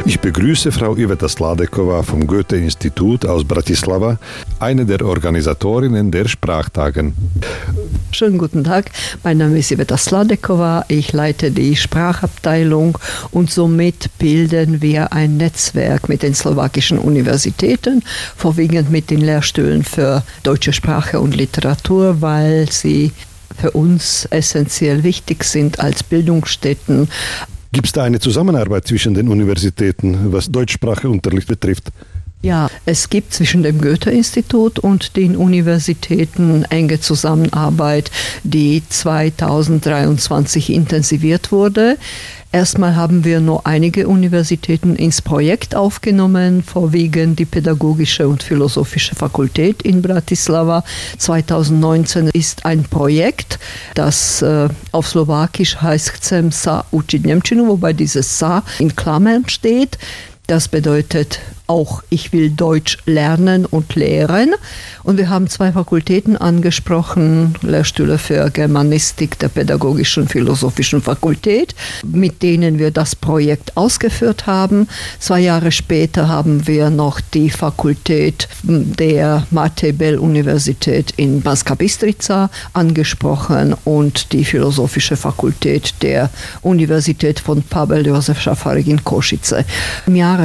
Ich begrüße Frau Iveta Sladekova vom Goethe-Institut aus Bratislava, eine der Organisatorinnen der Sprachtagen. Schönen guten Tag, mein Name ist Iveta Sladekova, ich leite die Sprachabteilung und somit bilden wir ein Netzwerk mit den slowakischen Universitäten, vorwiegend mit den Lehrstühlen für deutsche Sprache und Literatur, weil sie für uns essentiell wichtig sind als Bildungsstätten. Gibt es da eine Zusammenarbeit zwischen den Universitäten, was Deutschspracheunterricht betrifft? Ja, es gibt zwischen dem Goethe-Institut und den Universitäten enge Zusammenarbeit, die 2023 intensiviert wurde. Erstmal haben wir nur einige Universitäten ins Projekt aufgenommen, vorwiegend die Pädagogische und Philosophische Fakultät in Bratislava. 2019 ist ein Projekt, das auf Slowakisch heißt Chcem sa učiť Němčinu, wobei dieses sa in Klammern steht. Das bedeutet auch, ich will Deutsch lernen und lehren. Und wir haben 2 Fakultäten angesprochen, Lehrstühle für Germanistik der Pädagogischen und Philosophischen Fakultät, mit denen wir das Projekt ausgeführt haben. 2 Jahre später haben wir noch die Fakultät der Matej Bell-Universität in Banská Bystrica angesprochen und die Philosophische Fakultät der Universität von Pavel Josef Schafarik in Košice. Im Jahre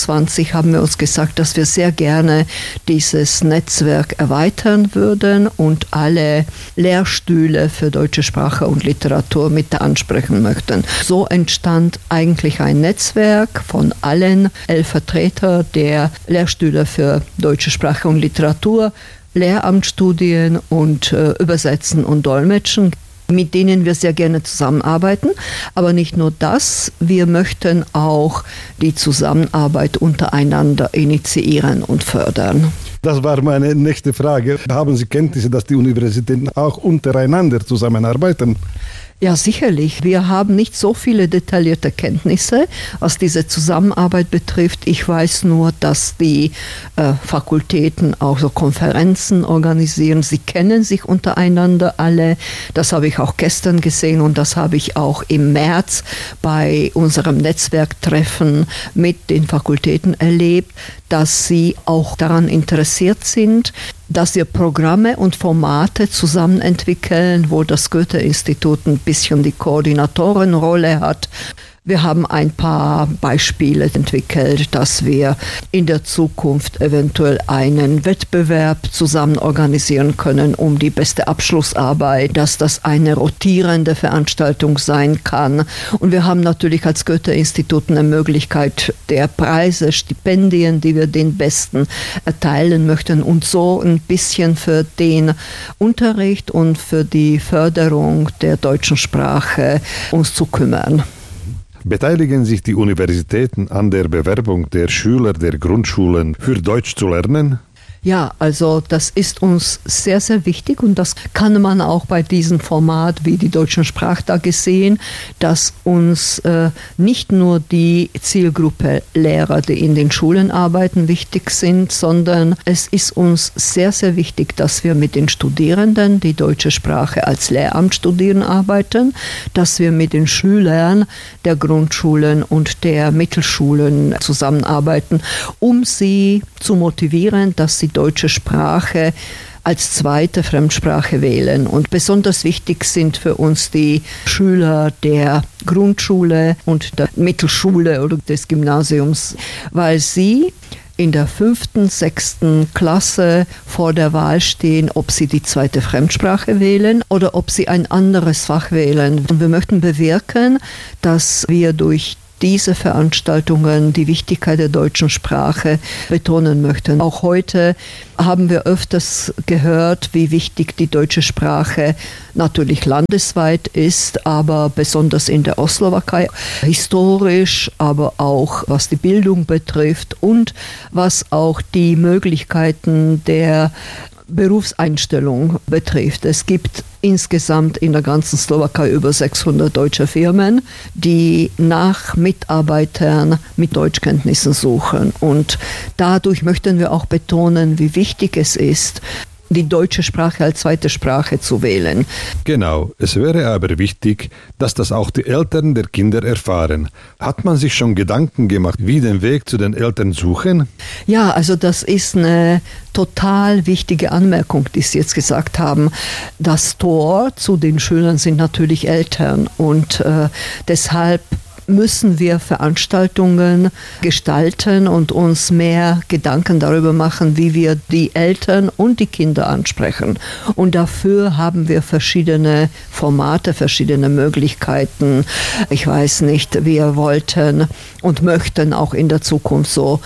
25 haben wir uns gesagt, dass wir sehr gerne dieses Netzwerk erweitern würden und alle Lehrstühle für deutsche Sprache und Literatur mit ansprechen möchten. So entstand eigentlich ein Netzwerk von allen 11 Vertretern der Lehrstühle für deutsche Sprache und Literatur, Lehramtsstudien und Übersetzen und Dolmetschen, mit denen wir sehr gerne zusammenarbeiten. Aber nicht nur das, wir möchten auch die Zusammenarbeit untereinander initiieren und fördern. Das war meine nächste Frage. Haben Sie Kenntnisse, dass die Universitäten auch untereinander zusammenarbeiten? Ja, sicherlich. Wir haben nicht so viele detaillierte Kenntnisse, was diese Zusammenarbeit betrifft. Ich weiß nur, dass die Fakultäten auch so Konferenzen organisieren. Sie kennen sich untereinander alle. Das habe ich auch gestern gesehen und das habe ich auch im März bei unserem Netzwerktreffen mit den Fakultäten erlebt, dass sie auch daran interessiert sind, dass wir Programme und Formate zusammen entwickeln, wo das Goethe-Institut ein bisschen die Koordinatorenrolle hat. Wir haben ein paar Beispiele entwickelt, dass wir in der Zukunft eventuell einen Wettbewerb zusammen organisieren können um die beste Abschlussarbeit, dass das eine rotierende Veranstaltung sein kann. Und wir haben natürlich als Goethe-Institut eine Möglichkeit der Preise, Stipendien, die wir den Besten erteilen möchten und so ein bisschen für den Unterricht und für die Förderung der deutschen Sprache uns zu kümmern. Beteiligen sich die Universitäten an der Bewerbung der Schüler der Grundschulen für Deutsch zu lernen? Ja, also das ist uns sehr, sehr wichtig und das kann man auch bei diesem Format wie die Deutschen Sprachtage sehen, dass uns nicht nur die Zielgruppe Lehrer, die in den Schulen arbeiten, wichtig sind, sondern es ist uns sehr, sehr wichtig, dass wir mit den Studierenden, die deutsche Sprache als Lehramt studieren, arbeiten, dass wir mit den Schülern der Grundschulen und der Mittelschulen zusammenarbeiten, um sie zu motivieren, dass sie deutsche Sprache als zweite Fremdsprache wählen. Und besonders wichtig sind für uns die Schüler der Grundschule und der Mittelschule oder des Gymnasiums, weil sie in der 5., 6. Klasse vor der Wahl stehen, ob sie die zweite Fremdsprache wählen oder ob sie ein anderes Fach wählen. Und wir möchten bewirken, dass wir durch diese Veranstaltungen die Wichtigkeit der deutschen Sprache betonen möchten. Auch heute haben wir öfters gehört, wie wichtig die deutsche Sprache natürlich landesweit ist, aber besonders in der Ostslowakei, historisch, aber auch was die Bildung betrifft und was auch die Möglichkeiten der Berufseinstellung betrifft. Es gibt insgesamt in der ganzen Slowakei über 600 deutsche Firmen, die nach Mitarbeitern mit Deutschkenntnissen suchen. Und dadurch möchten wir auch betonen, wie wichtig es ist, die deutsche Sprache als zweite Sprache zu wählen. Genau, es wäre aber wichtig, dass das auch die Eltern der Kinder erfahren. Hat man sich schon Gedanken gemacht, wie den Weg zu den Eltern suchen? Ja, also das ist eine total wichtige Anmerkung, die Sie jetzt gesagt haben. Das Tor zu den Schülern sind natürlich Eltern und deshalb müssen wir Veranstaltungen gestalten und uns mehr Gedanken darüber machen, wie wir die Eltern und die Kinder ansprechen. Und dafür haben wir verschiedene Formate, verschiedene Möglichkeiten. Ich weiß nicht, wir wollten und möchten auch in der Zukunft so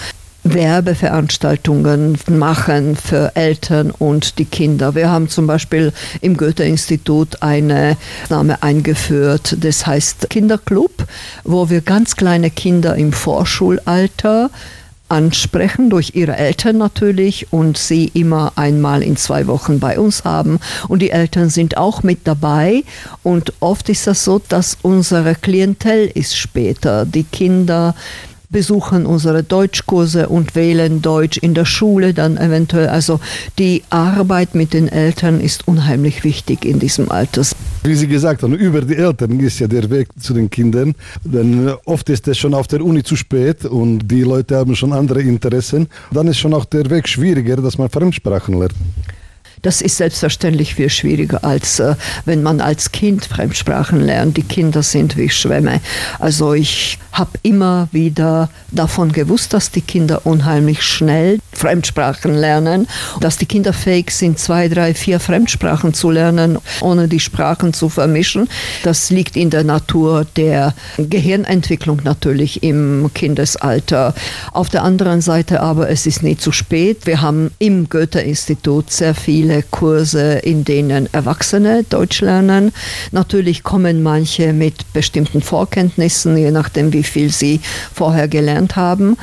Werbeveranstaltungen machen für Eltern und die Kinder. Wir haben zum Beispiel im Goethe-Institut eine Name eingeführt, das heißt Kinderclub, wo wir ganz kleine Kinder im Vorschulalter ansprechen, durch ihre Eltern natürlich, und sie immer einmal in 2 Wochen bei uns haben. Und die Eltern sind auch mit dabei. Und oft ist das so, dass unsere Klientel ist später. Die Kinder besuchen unsere Deutschkurse und wählen Deutsch in der Schule dann eventuell. Also die Arbeit mit den Eltern ist unheimlich wichtig in diesem Alter. Wie Sie gesagt haben, über die Eltern ist ja der Weg zu den Kindern, denn oft ist es schon auf der Uni zu spät und die Leute haben schon andere Interessen. Dann ist schon auch der Weg schwieriger, dass man Fremdsprachen lernt. Das ist selbstverständlich viel schwieriger, als wenn man als Kind Fremdsprachen lernt. Die Kinder sind wie Schwämme. Also ich habe immer wieder davon gewusst, dass die Kinder unheimlich schnell Fremdsprachen lernen, dass die Kinder fähig sind, 2, 3, 4 Fremdsprachen zu lernen, ohne die Sprachen zu vermischen. Das liegt in der Natur der Gehirnentwicklung natürlich im Kindesalter. Auf der anderen Seite aber, es ist nie zu spät. Wir haben im Goethe-Institut sehr viele Kurse, in denen Erwachsene Deutsch lernen. Natürlich kommen manche mit bestimmten Vorkenntnissen, je nachdem, wie viel sie vorher gelernt haben.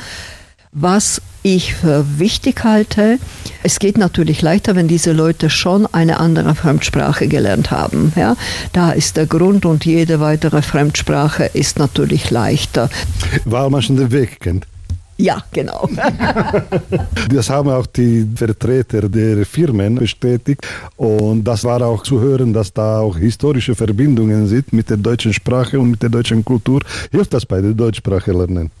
Was ich für wichtig halte, es geht natürlich leichter, wenn diese Leute schon eine andere Fremdsprache gelernt haben. Ja? Da ist der Grund, und jede weitere Fremdsprache ist natürlich leichter. Weil man schon den Weg kennt. Ja, genau. Das haben auch die Vertreter der Firmen bestätigt und das war auch zu hören, dass da auch historische Verbindungen sind mit der deutschen Sprache und mit der deutschen Kultur. Hilft das bei der Deutschsprache lernen?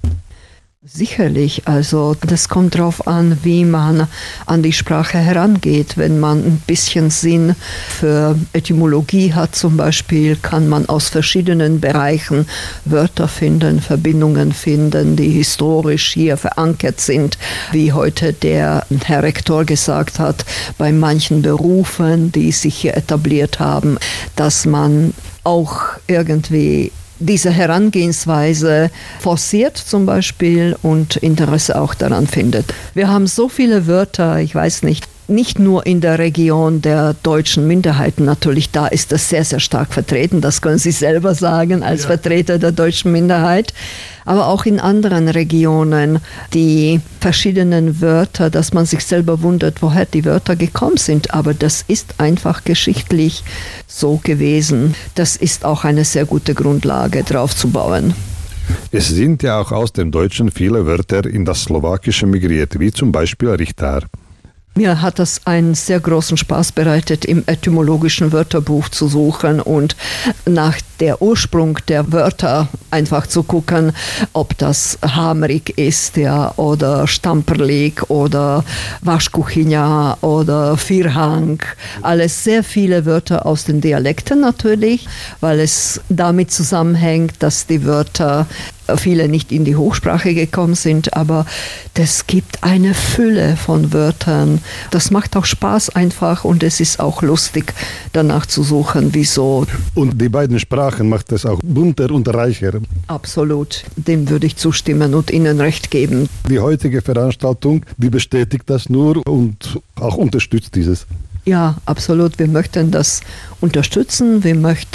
Sicherlich, also das kommt darauf an, wie man an die Sprache herangeht. Wenn man ein bisschen Sinn für Etymologie hat zum Beispiel, kann man aus verschiedenen Bereichen Wörter finden, Verbindungen finden, die historisch hier verankert sind. Wie heute der Herr Rektor gesagt hat, bei manchen Berufen, die sich hier etabliert haben, dass man auch irgendwie diese Herangehensweise forciert zum Beispiel und Interesse auch daran findet. Wir haben so viele Wörter, ich weiß nicht nur in der Region der deutschen Minderheiten, natürlich, da ist das sehr, sehr stark vertreten, das können Sie selber sagen als Vertreter der deutschen Minderheit, aber auch in anderen Regionen die verschiedenen Wörter, dass man sich selber wundert, woher die Wörter gekommen sind, aber das ist einfach geschichtlich so gewesen. Das ist auch eine sehr gute Grundlage, drauf zu bauen. Es sind ja auch aus dem Deutschen viele Wörter in das Slowakische migriert, wie zum Beispiel Richter. Mir hat das einen sehr großen Spaß bereitet, im etymologischen Wörterbuch zu suchen und nach der Ursprung der Wörter einfach zu gucken, ob das hamrig ist, ja, oder stamperlig oder Waschkuchyňa oder Firhang. Alles sehr viele Wörter aus den Dialekten natürlich, weil es damit zusammenhängt, dass die Wörter viele nicht in die Hochsprache gekommen sind, aber es gibt eine Fülle von Wörtern. Das macht auch Spaß einfach und es ist auch lustig, danach zu suchen, wieso. Und die beiden Sprachen macht es auch bunter und reicher. Absolut, dem würde ich zustimmen und Ihnen recht geben. Die heutige Veranstaltung, die bestätigt das nur und auch unterstützt dieses. Ja, absolut. Wir möchten das unterstützen. Wir möchten